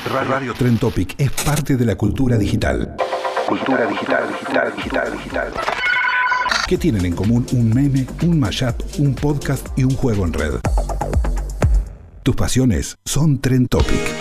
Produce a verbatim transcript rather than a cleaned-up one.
Radio Trend Topic es parte de la cultura digital. Cultura digital, digital, digital, digital. ¿Qué tienen en común un meme, un mashup, un podcast y un juego en red? Tus pasiones son Trend Topic.